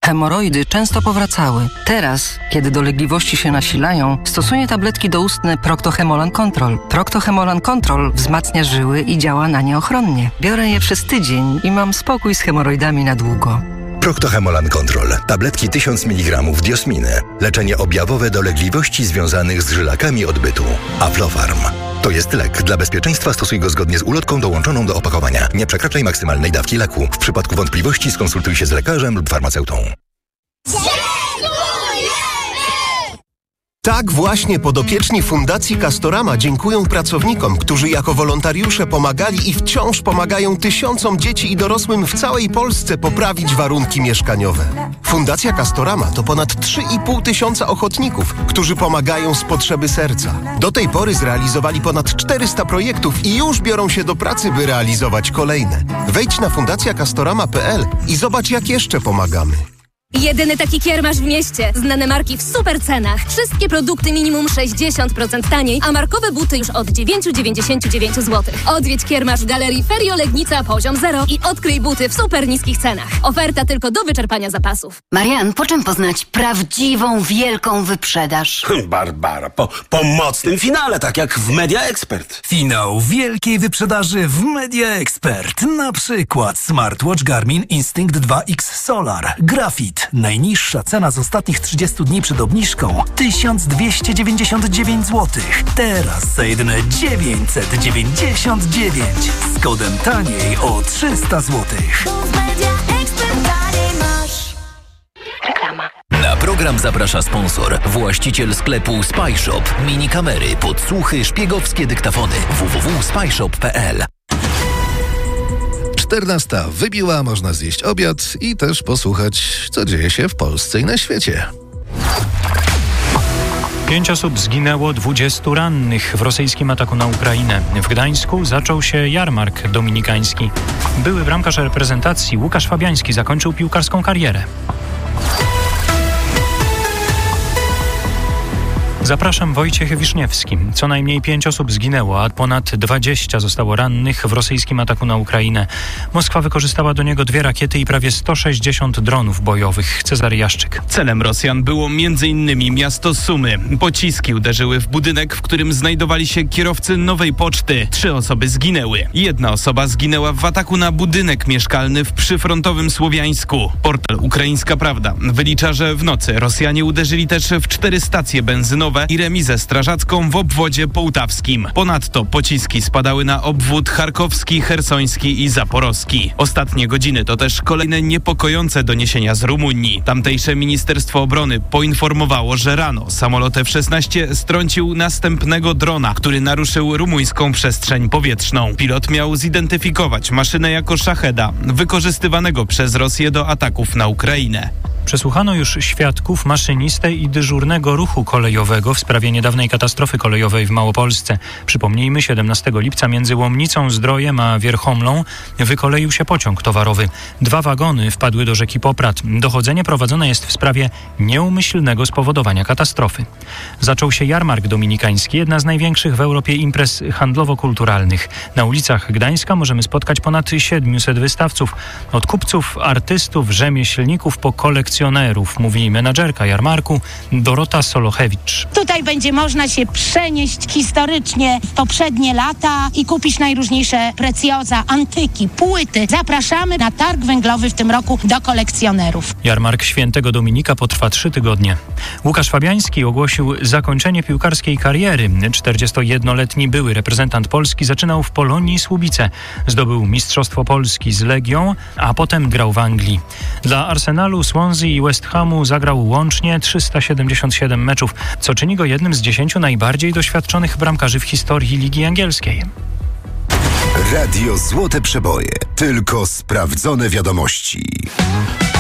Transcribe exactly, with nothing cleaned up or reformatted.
Hemoroidy często powracały. Teraz, kiedy dolegliwości się nasilają, stosuję tabletki doustne Procto-Hemolan Control. Procto-Hemolan Control wzmacnia żyły i działa na nie ochronnie. Biorę je przez tydzień i mam spokój z hemoroidami na długo. Procto-Hemolan Control. Tabletki tysiąc miligramów diosminy. Leczenie objawowe dolegliwości związanych z żylakami odbytu. Aflofarm. To jest lek. Dla bezpieczeństwa stosuj go zgodnie z ulotką dołączoną do opakowania. Nie przekraczaj maksymalnej dawki leku. W przypadku wątpliwości skonsultuj się z lekarzem lub farmaceutą. Tak właśnie podopieczni Fundacji Castorama dziękują pracownikom, którzy jako wolontariusze pomagali i wciąż pomagają tysiącom dzieci i dorosłym w całej Polsce poprawić warunki mieszkaniowe. Fundacja Castorama to ponad trzy i pół tysiąca ochotników, którzy pomagają z potrzeby serca. Do tej pory zrealizowali ponad czterysta projektów i już biorą się do pracy, by realizować kolejne. Wejdź na fundacja castorama kropka p l i zobacz, jak jeszcze pomagamy. Jedyny taki kiermasz w mieście. Znane marki w super cenach. Wszystkie produkty minimum sześćdziesiąt procent taniej, a markowe buty już od dziewięć dziewięćdziesiąt dziewięć złotych. Odwiedź kiermasz w galerii Ferio Legnica poziom zero i odkryj buty w super niskich cenach. Oferta tylko do wyczerpania zapasów. Marian, po czym poznać prawdziwą, wielką wyprzedaż? Barbara, po, po mocnym finale, tak jak w Media Expert. Finał wielkiej wyprzedaży w Media Expert. Na przykład smartwatch Garmin Instinct dwa X Solar. Grafit. Najniższa cena z ostatnich trzydziestu dni przed obniżką tysiąc dwieście dziewięćdziesiąt dziewięć złotych. Teraz za jedyne dziewięćset dziewięćdziesiąt dziewięć. Z kodem taniej o trzysta złotych. Reklama. Na program zaprasza sponsor, właściciel sklepu Spyshop. Mini kamery, podsłuchy, szpiegowskie dyktafony. w w w kropka spyshop kropka p l. czternasta wybiła, można zjeść obiad i też posłuchać, co dzieje się w Polsce i na świecie. Pięć osób zginęło, dwudziestu rannych w rosyjskim ataku na Ukrainę. W Gdańsku zaczął się jarmark dominikański. Były bramkarz reprezentacji Łukasz Fabiański zakończył piłkarską karierę. Zapraszam, Wojciech Wiszniewski. Co najmniej pięć osób zginęło, a ponad dwadzieścia zostało rannych w rosyjskim ataku na Ukrainę. Moskwa wykorzystała do niego dwie rakiety i prawie sto sześćdziesiąt dronów bojowych. Cezary Jaszczyk. Celem Rosjan było między innymi miasto Sumy. Pociski uderzyły w budynek, w którym znajdowali się kierowcy Nowej Poczty. Trzy osoby zginęły. Jedna osoba zginęła w ataku na budynek mieszkalny w przyfrontowym Słowiańsku. Portal Ukraińska Prawda wylicza, że w nocy Rosjanie uderzyli też w cztery stacje benzynowe i remizę strażacką w obwodzie połtawskim. Ponadto pociski spadały na obwód charkowski, chersoński i zaporowski. Ostatnie godziny to też kolejne niepokojące doniesienia z Rumunii. Tamtejsze Ministerstwo Obrony poinformowało, że rano samolot F szesnaście strącił następnego drona, który naruszył rumuńską przestrzeń powietrzną. Pilot miał zidentyfikować maszynę jako szacheda, wykorzystywanego przez Rosję do ataków na Ukrainę. Przesłuchano już świadków, maszynistę i dyżurnego ruchu kolejowego w sprawie niedawnej katastrofy kolejowej w Małopolsce. Przypomnijmy, siedemnastego lipca między Łomnicą Zdrojem a Wierchomlą wykoleił się pociąg towarowy. Dwa wagony wpadły do rzeki Poprad. Dochodzenie prowadzone jest w sprawie nieumyślnego spowodowania katastrofy. Zaczął się jarmark dominikański, jedna z największych w Europie imprez handlowo-kulturalnych. Na ulicach Gdańska możemy spotkać ponad siedmiuset wystawców. Od kupców, artystów, rzemieślników po kolekcjonerów, mówi menadżerka jarmarku Dorota Solochewicz. Tutaj będzie można się przenieść historycznie w poprzednie lata i kupić najróżniejsze precjoza, antyki, płyty. Zapraszamy na targ węglowy w tym roku do kolekcjonerów. Jarmark Świętego Dominika potrwa trzy tygodnie. Łukasz Fabiański ogłosił zakończenie piłkarskiej kariery. czterdziestojednoletni były reprezentant Polski zaczynał w Polonii Słubice. Zdobył Mistrzostwo Polski z Legią, a potem grał w Anglii. Dla Arsenalu, Swansea i West Hamu zagrał łącznie trzysta siedemdziesiąt siedem meczów, co czyni go jednym z dziesięciu najbardziej doświadczonych bramkarzy w historii Ligi Angielskiej. Radio Złote Przeboje. Tylko sprawdzone wiadomości.